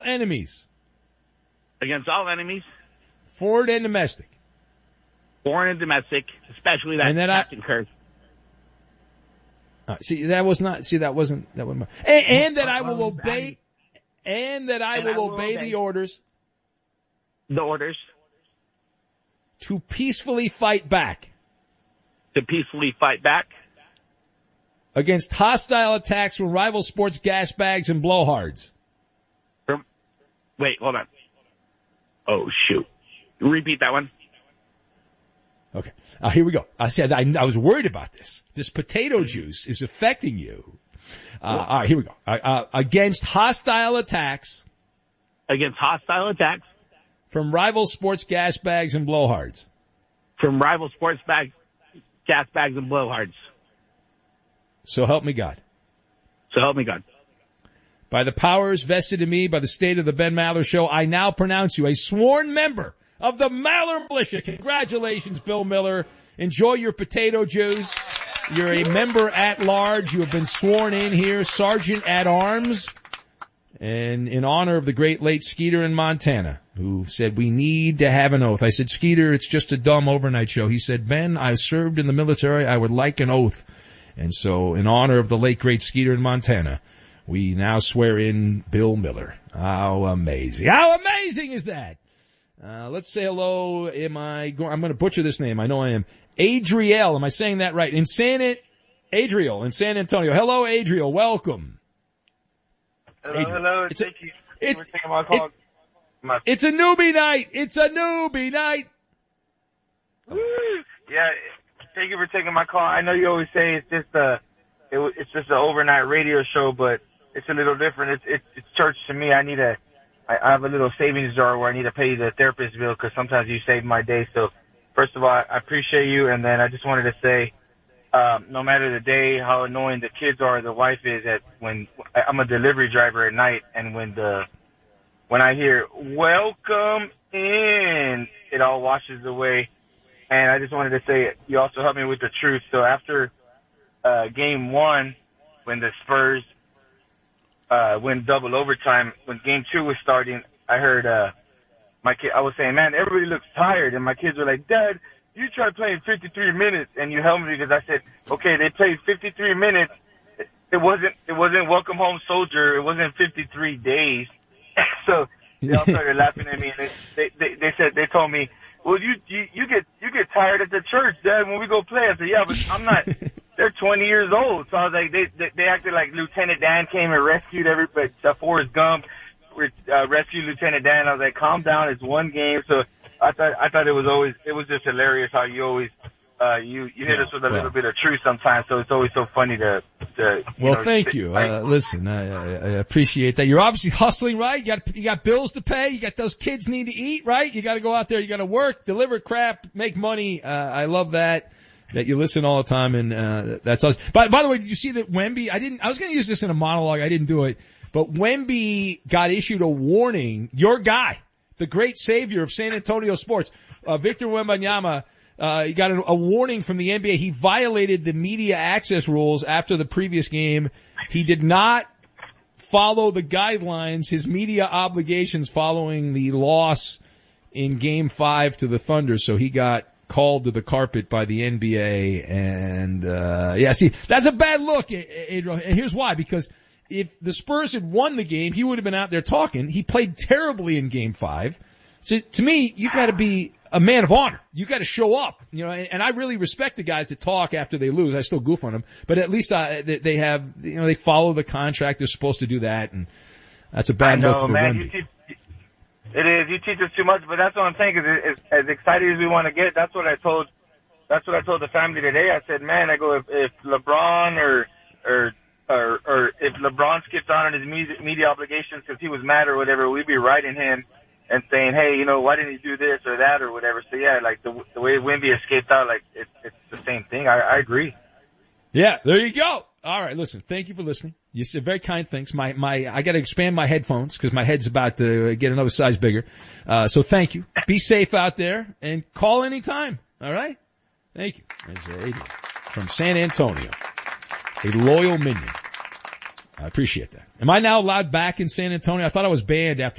enemies. Against all enemies. Foreign and domestic. Foreign and domestic, especially that Captain Kirk. That wasn't. And that I will obey. And that I will obey the orders. The orders. To peacefully fight back. To peacefully fight back. Against hostile attacks from rival sports gas bags and blowhards. Wait, hold on. Oh, shoot. Repeat that one. Okay. Here we go. I said I was worried about this. This potato juice is affecting you. All right, here we go. Against hostile attacks. Against hostile attacks. From rival sports gas bags and blowhards. From rival sports gas bags and blowhards. So help me God. So help me God. By the powers vested in me by the state of the Ben Maller Show, I now pronounce you a sworn member of the Maller Militia. Congratulations, Bill Miller. Enjoy your potato juice. You're a member at large. You have been sworn in here, Sergeant at Arms. And in honor of the great late Skeeter in Montana, who said, we need to have an oath. I said, Skeeter, it's just a dumb overnight show. He said, Ben, I served in the military. I would like an oath. And so in honor of the late great Skeeter in Montana, we now swear in Bill Miller. How amazing. How amazing is that? Let's say hello. I'm going to butcher this name. I know I am. Adriel. Am I saying that right? Adriel in San Antonio. Hello, Adriel. Welcome. Hello. Thank you for taking my call. It's a newbie night. It's a newbie night. Woo. Yeah. Thank you for taking my call. I know you always say it's just an overnight radio show, but it's a little different. It's church to me. I have a little savings jar where I need to pay the therapist bill because sometimes you save my day. So first of all, I appreciate you. And then I just wanted to say, no matter the day, how annoying the kids are, the wife is when I'm a delivery driver at night. And when I hear welcome in, it all washes away. And I just wanted to say, you also helped me with the truth. So after, game 1, when the Spurs, went double overtime, when game 2 was starting, I heard, my kid, I was saying, man, everybody looks tired. And my kids were like, Dad, you tried playing 53 minutes. And you helped me because I said, okay, they played 53 minutes. It wasn't Welcome Home Soldier. It wasn't 53 days. So they all started laughing at me. And they told me, well, you get tired at the church, Dad, when we go play. I said, yeah, but I'm not, they're 20 years old. So I was like, they acted like Lieutenant Dan came and rescued everybody. Forrest Gump rescued Lieutenant Dan. I was like, calm down. It's one game. So I thought it was just hilarious how you always, you hit us with a little bit of truth sometimes. So it's always so funny to thank you. Listen, I appreciate that. You're obviously hustling, right? You got bills to pay. You got those kids need to eat, right? You got to go out there. You got to work, deliver crap, make money. I love that you listen all the time. And, that's awesome. By the way, did you see that Wemby, I was going to use this in a monologue. I didn't do it, but Wemby got issued a warning. Your guy, the great savior of San Antonio sports, Victor Wembanyama, he got a warning from the NBA. He violated the media access rules after the previous game. He did not follow the guidelines, his media obligations following the loss in Game 5 to the Thunder. So he got called to the carpet by the NBA. And, that's a bad look, Adriel. And here's why. Because if the Spurs had won the game, he would have been out there talking. He played terribly in Game 5. So to me, you got to be a man of honor. You got to show up, and I really respect the guys that talk after they lose. I still goof on them, but at least they have, they follow the contract. They're supposed to do that, and that's a bad look for Wemby. It is. You teach us too much, but that's what I'm saying. Cause as excited as we want to get, that's what I told the family today. I said, man, I go if LeBron or if LeBron skipped on his media obligations because he was mad or whatever, we'd be writing him and saying, hey, why didn't he do this or that or whatever. So yeah, like the way Wemby escaped out, like it's the same thing. I agree. Yeah, there you go. All right, listen, thank you for listening. You said very kind things. I got to expand my headphones because my head's about to get another size bigger. So thank you. Be safe out there and call anytime. All right. Thank you. There's Adrian from San Antonio, a loyal minion. I appreciate that. Am I now allowed back in San Antonio? I thought I was banned after